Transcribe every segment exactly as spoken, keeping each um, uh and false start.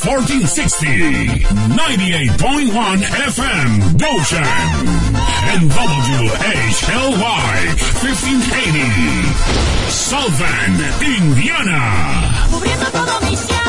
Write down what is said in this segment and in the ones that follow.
fourteen sixty, ninety-eight point one F M, Goshen, and W H L Y, fifteen eighty, South Bend, Indiana. Cubriendo todo Michiana.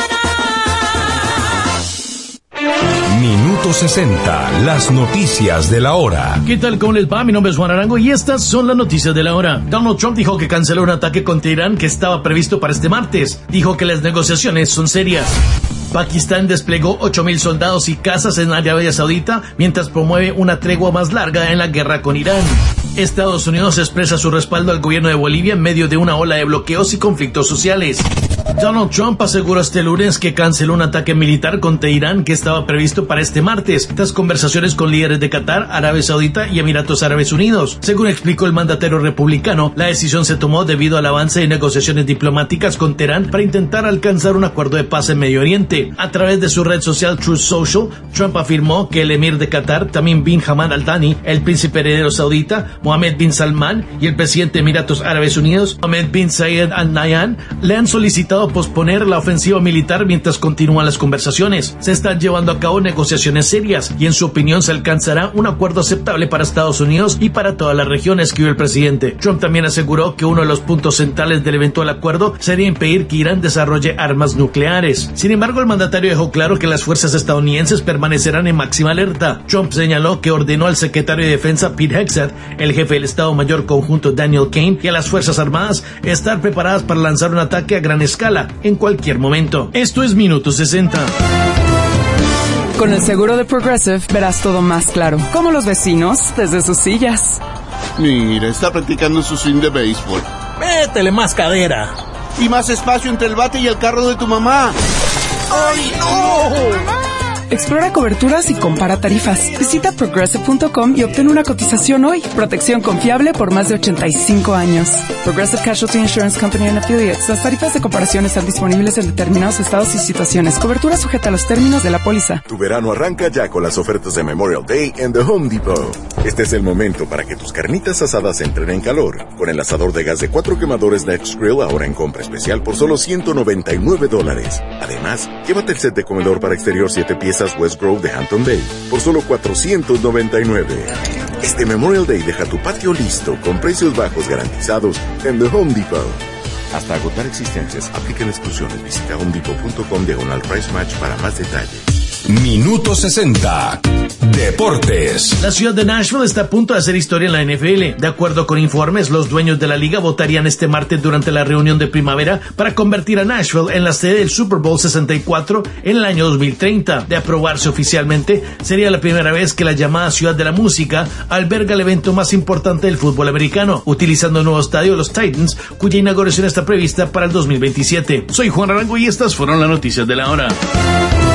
Minuto sesenta, las noticias de la hora. ¿Qué tal? ¿Cómo les va? Mi nombre es Juan Arango y estas son las noticias de la hora. Donald Trump dijo que canceló un ataque contra Irán que estaba previsto para este martes. Dijo que las negociaciones son serias. Pakistán desplegó ocho mil soldados y cazas en Arabia Saudita mientras promueve una tregua más larga en la guerra con Irán. Estados Unidos expresa su respaldo al gobierno de Bolivia en medio de una ola de bloqueos y conflictos sociales. Donald Trump aseguró este lunes que canceló un ataque militar contra Irán que estaba previsto para este martes, tras conversaciones con líderes de Qatar, Arabia Saudita y Emiratos Árabes Unidos. Según explicó el mandatario republicano, la decisión se tomó debido al avance de negociaciones diplomáticas con Teherán para intentar alcanzar un acuerdo de paz en Medio Oriente. A través de su red social Truth Social, Trump afirmó que el emir de Qatar, Tamim bin Hamad Al Thani, el príncipe heredero saudita, Mohammed bin Salman, y el presidente de Emiratos Árabes Unidos, Mohammed bin Zayed Al Nahyan, le han solicitado posponer la ofensiva militar mientras continúan las conversaciones. Se están llevando a cabo negociaciones serias y en su opinión se alcanzará un acuerdo aceptable para Estados Unidos y para toda la región, escribió el presidente. Trump también aseguró que uno de los puntos centrales del eventual acuerdo sería impedir que Irán desarrolle armas nucleares. Sin embargo, el mandatario dejó claro que las fuerzas estadounidenses permanecerán en máxima alerta. Trump señaló que ordenó al secretario de Defensa Pete Hegseth, el jefe del Estado Mayor Conjunto Daniel Kane y a las Fuerzas Armadas estar preparadas para lanzar un ataque a gran escala en cualquier momento. Esto es Minuto sesenta. Con el seguro de Progressive verás todo más claro, como los vecinos desde sus sillas. Mira, está practicando su swing de béisbol. Métele más cadera. Y más espacio entre el bate y el carro de tu mamá. ¡Ay, no! Explora coberturas y compara tarifas. Visita progressive punto com y obtén una cotización hoy. Protección confiable por más de ochenta y cinco años. Progressive Casualty Insurance Company and Affiliates. Las tarifas de comparación están disponibles en determinados estados y situaciones. Cobertura sujeta a los términos de la póliza. Tu verano arranca ya con las ofertas de Memorial Day en The Home Depot. Este es el momento para que tus carnitas asadas entren en calor. Con el asador de gas de cuatro quemadores Next Grill ahora en compra especial por solo ciento noventa y nueve dólares. Además, llévate el set de comedor para exterior siete piezas West Grove de Hampton Bay por solo cuatrocientos noventa y nueve. Este Memorial Day deja tu patio listo con precios bajos garantizados en The Home Depot. Hasta agotar existencias, aplican exclusiones. Visita homedepot punto com diagonal price match para más detalles. Minuto sesenta, Deportes. La ciudad de Nashville está a punto de hacer historia en la N F L. De acuerdo con informes, los dueños de la liga votarían este martes durante la reunión de primavera para convertir a Nashville en la sede del Super Bowl sesenta y cuatro en el año dos mil treinta. De aprobarse oficialmente, sería la primera vez que la llamada Ciudad de la Música alberga el evento más importante del fútbol americano, utilizando el nuevo estadio de los Titans, cuya inauguración está prevista para el dos mil veintisiete. Soy Juan Arango y estas fueron las noticias de la hora.